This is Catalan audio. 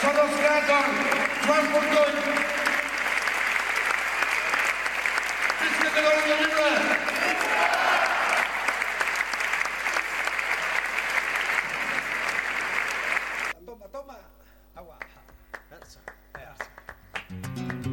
Són els Creator, Joan Fortuny. Visca Catalunya Lliure! Toma, agua. Eso.